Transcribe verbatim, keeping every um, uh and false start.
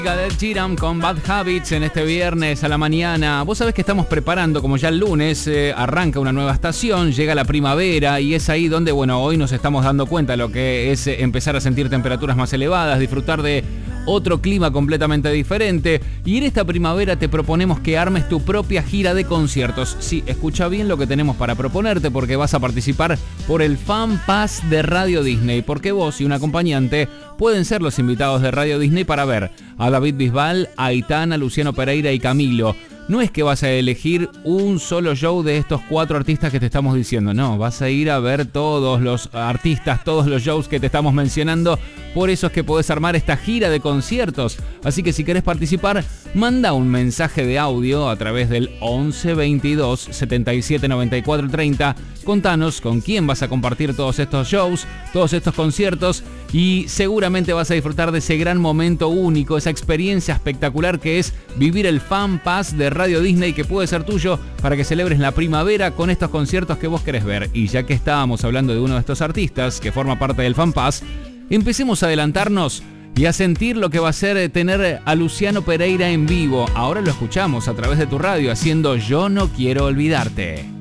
De Chiram con Bad Habits en este viernes a la mañana. Vos sabés que estamos preparando, como ya el lunes eh, arranca una nueva estación, llega la primavera y es ahí donde, bueno, hoy nos estamos dando cuenta de lo que es eh, empezar a sentir temperaturas más elevadas, disfrutar de otro clima completamente diferente. Y en esta primavera te proponemos que armes tu propia gira de conciertos. Sí, escucha bien lo que tenemos para proponerte, porque vas a participar por el Fan Pass de Radio Disney, porque vos y un acompañante pueden ser los invitados de Radio Disney para ver a David Bisbal, a Aitana, Luciano Pereira y Camilo. No es que vas a elegir un solo show de estos cuatro artistas que te estamos diciendo, no, vas a ir a ver todos los artistas, todos los shows que te estamos mencionando. Por eso es que podés armar esta gira de conciertos. Así que si querés participar, manda un mensaje de audio a través del once veintidós setenta y siete noventa y cuatro treinta. Contanos con quién vas a compartir todos estos shows, todos estos conciertos, y seguramente vas a disfrutar de ese gran momento único, esa experiencia espectacular que es vivir el Fan Pass de Radio Disney, que puede ser tuyo para que celebres la primavera con estos conciertos que vos querés ver. Y ya que estábamos hablando de uno de estos artistas que forma parte del Fan Pass, empecemos a adelantarnos y a sentir lo que va a ser tener a Luciano Pereira en vivo. Ahora lo escuchamos a través de tu radio haciendo Yo No Quiero Olvidarte.